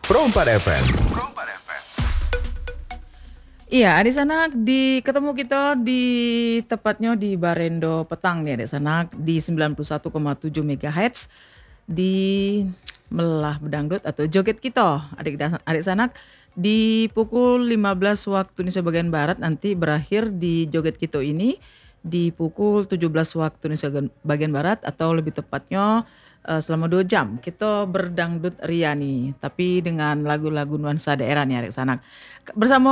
Pro 4 FM. Iya, adik sanak ketemu kita di tepatnya di Barendo Petang nih adik sanak di 91,7 MHz di Melah Bedangdut atau Joget kita adik sanak di pukul 15 waktu Indonesia bagian Barat nanti berakhir di Joget kita ini di pukul 17 waktu Indonesia bagian Barat atau lebih tepatnya selama 2 jam kita berdangdut ria nih, tapi dengan lagu-lagu nuansa daerah nih adik sanak. Bersama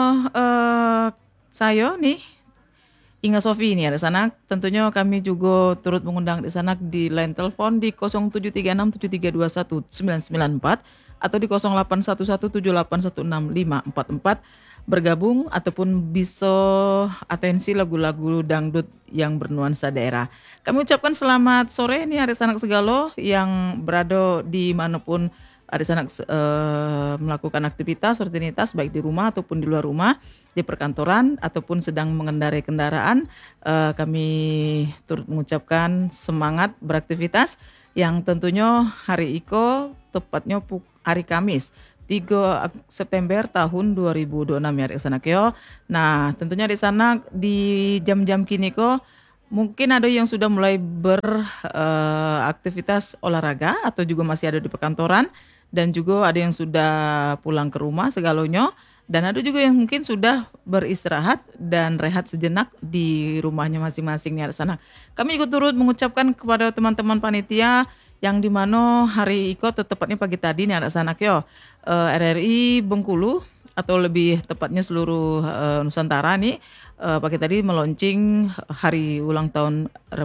saya nih Inga Sofi nih adik sanak. Tentunya kami juga turut mengundang adik sanak di line telepon di 073673219994 atau di 081178164544 bergabung ataupun bisa atensi lagu-lagu dangdut yang bernuansa daerah. Kami ucapkan selamat sore nih adik sanak segala yang berada di manapun adik sanak melakukan aktivitas rutinitas baik di rumah ataupun di luar rumah, di perkantoran ataupun sedang mengendarai kendaraan. Kami turut mengucapkan semangat beraktivitas yang tentunya hari Iko tepatnya hari Kamis 3 September tahun 2026 ya di sana kyo. Nah, tentunya di sana di jam-jam kini kok mungkin ada yang sudah mulai beraktivitas olahraga atau juga masih ada di perkantoran dan juga ada yang sudah pulang ke rumah segalanya dan ada juga yang mungkin sudah beristirahat dan rehat sejenak di rumahnya masing-masing nih di sana. Kami juga turut mengucapkan kepada teman-teman panitia yang di mana hari Iko tepatnya pagi tadi nih anak sanak yo RRI Bengkulu atau lebih tepatnya seluruh Nusantara nih pagi tadi meluncing hari ulang tahun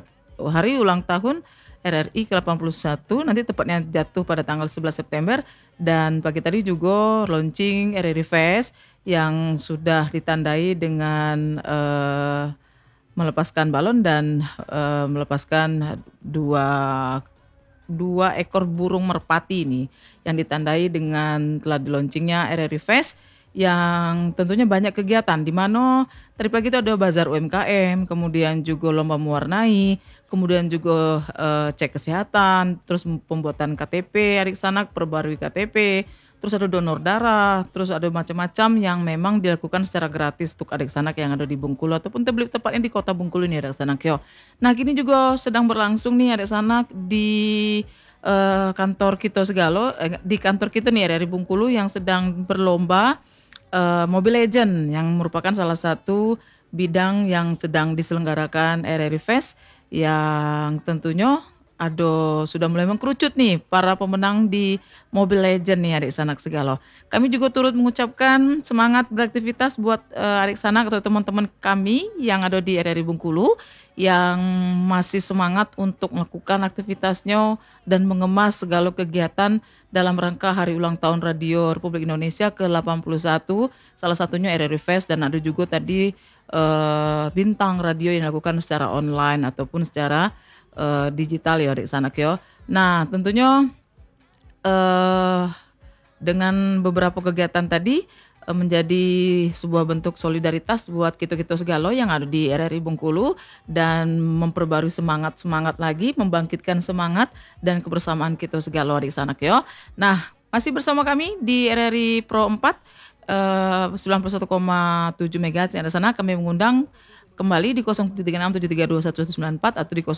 RRI ke-81 nanti tepatnya jatuh pada tanggal 11 September dan pagi tadi juga launching RRI Fest yang sudah ditandai dengan melepaskan balon dan melepaskan dua ekor burung merpati nih yang ditandai dengan telah dilaunchingnya RRI Fest yang tentunya banyak kegiatan di mana tadi pagi itu ada bazar UMKM, kemudian juga lomba mewarnai, kemudian juga cek kesehatan, terus pembuatan KTP, adik sanak perbarui KTP, terus ada donor darah, terus ada macam-macam yang memang dilakukan secara gratis untuk adik sanak yang ada di Bengkulu ataupun tepatnya di kota Bengkulu nih adik sanak yo. Nah kini juga sedang berlangsung nih adik sanak di kantor kita di kantor kita nih dari Bengkulu yang sedang berlomba Mobile Legend yang merupakan salah satu bidang yang sedang diselenggarakan RRI Fest yang tentunya sudah mulai mengkerucut nih para pemenang di Mobile Legend nih adik sanak segala. Kami juga turut mengucapkan semangat beraktivitas buat adik sanak atau teman-teman kami yang ada di RRI Bengkulu yang masih semangat untuk melakukan aktivitasnya dan mengemas segala kegiatan dalam rangka Hari Ulang Tahun Radio Republik Indonesia ke-81, salah satunya RRI Fest dan ada juga tadi bintang radio yang dilakukan secara online ataupun secara digital ya adik sanak yo. Nah tentunya dengan beberapa kegiatan tadi menjadi sebuah bentuk solidaritas buat kita-kita segala yang ada di RRI Bengkulu dan memperbarui semangat lagi, membangkitkan semangat dan kebersamaan kita segala adik sanak yo. Nah masih bersama kami di RRI Pro 4 91,7 MHz yang ada sana. Kami mengundang kembali di 0736732194 atau di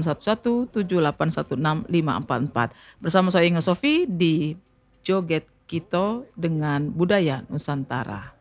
081178164544 bersama saya Inga Sofi di Joget Kita dengan Budaya Nusantara.